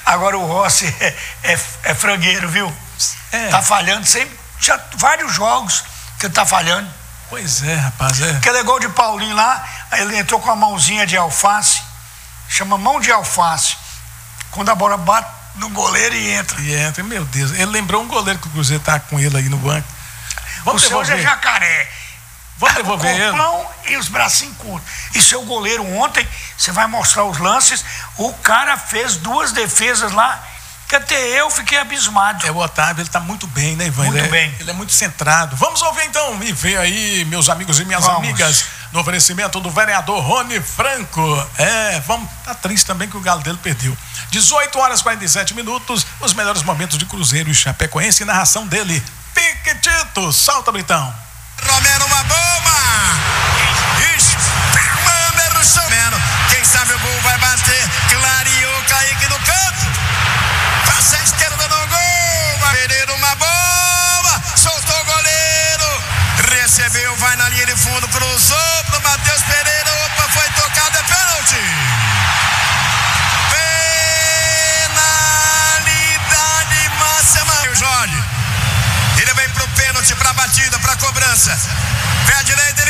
Agora o Rossi é frangueiro, viu? Tá falhando sempre, já vários jogos que ele tá falhando. Pois é, rapaz, Aquele gol de Paulinho lá, ele entrou com a mãozinha de alface, chama mão de alface. Quando a bola bate no goleiro e entra. Meu Deus. Ele lembrou um goleiro que o Cruzeiro tá com ele aí no banco. Vamos devolver. Hoje é jacaré. Vamos devolver ele. O corpão e os bracinhos curtos. E seu goleiro ontem, você vai mostrar os lances, o cara fez 2 defesas lá, que até eu fiquei abismado. O Otávio, ele tá muito bem, né, Ivan? Muito bem. Ele é muito centrado. Vamos ouvir então e ver aí, meus amigos e minhas amigas, no oferecimento do vereador Rony Franco. Tá triste também que o galo dele perdeu. 18h47, os melhores momentos de Cruzeiro e Chapecoense, narração dele, Piquetito. Salta, Britão. Romero, uma bomba! Manda no chão. Quem sabe o gol vai bater. Clareou, Kaique no canto. Passa a esquerda no gol. Pereira, uma bomba. Soltou o goleiro. Recebeu, vai na linha de fundo. Cruzou pro Matheus Pereira. Opa, foi tocado. É pênalti. Penalidade máxima. O Jorge. Ele vem pro pênalti, pra batida, pra cobrança. Pé à direita,